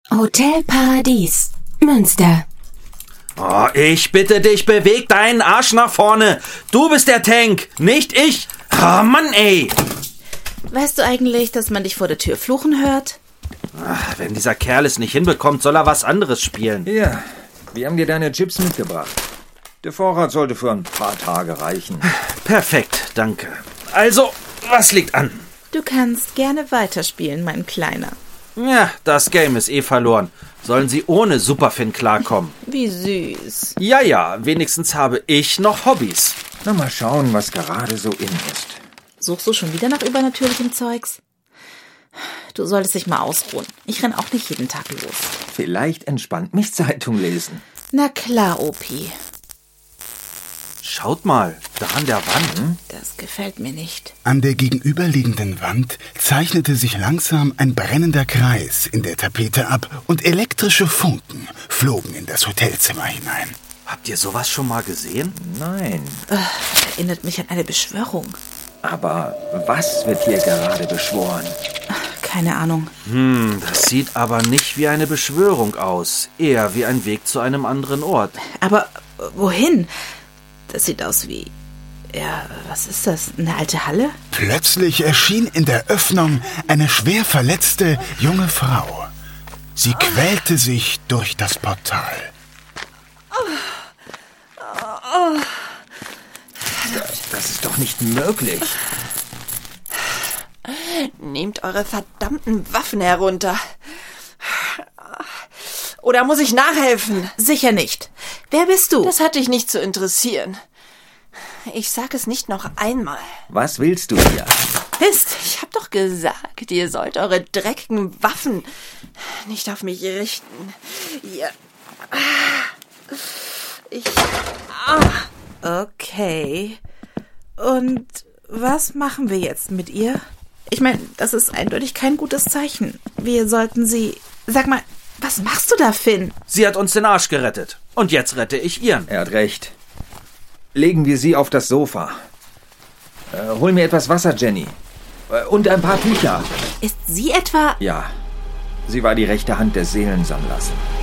Hotel Paradies, Münster. Oh, ich bitte dich, beweg deinen Arsch nach vorne. Du bist der Tank, nicht ich. Oh, Mann, ey. Weißt du eigentlich, dass man dich vor der Tür fluchen hört? Ach, wenn dieser Kerl es nicht hinbekommt, soll er was anderes spielen. Hier, wir haben dir deine Chips mitgebracht. Der Vorrat sollte für ein paar Tage reichen. Perfekt, danke. Also, was liegt an? Du kannst gerne weiterspielen, mein Kleiner. Ja, das Game ist verloren. Sollen sie ohne Superfin klarkommen? Wie süß. Ja, wenigstens habe ich noch Hobbys. Na, mal schauen, was gerade so in ist. Suchst du schon wieder nach übernatürlichem Zeugs? Du solltest dich mal ausruhen. Ich renn auch nicht jeden Tag los. Vielleicht entspannt mich Zeitung lesen. Na klar, Opi. Schaut mal, da an der Wand. Das gefällt mir nicht. An der gegenüberliegenden Wand zeichnete sich langsam ein brennender Kreis in der Tapete ab und elektrische Funken flogen in das Hotelzimmer hinein. Habt ihr sowas schon mal gesehen? Nein. Erinnert mich an eine Beschwörung. Aber was wird hier gerade beschworen? Keine Ahnung. Das sieht aber nicht wie eine Beschwörung aus. Eher wie ein Weg zu einem anderen Ort. Aber wohin? Das sieht aus wie... Ja, was ist das? Eine alte Halle? Plötzlich erschien in der Öffnung eine schwer verletzte junge Frau. Sie quälte sich durch das Portal. Das ist doch nicht möglich. Nehmt eure verdammten Waffen herunter. Oder muss ich nachhelfen? Sicher nicht. Wer bist du? Das hat dich nicht zu interessieren. Ich sag es nicht noch einmal. Was willst du hier? Mist. Ich hab doch gesagt, ihr sollt eure dreckigen Waffen nicht auf mich richten. Ihr... Okay. Und was machen wir jetzt mit ihr? Ich meine, das ist eindeutig kein gutes Zeichen. Wir sollten sie... Sag mal, was machst du da, Finn? Sie hat uns den Arsch gerettet. Und jetzt rette ich ihren. Er hat recht. Legen wir sie auf das Sofa. Hol mir etwas Wasser, Jenny. Und ein paar Tücher. Ist sie etwa... Ja, sie war die rechte Hand des Seelensammlers.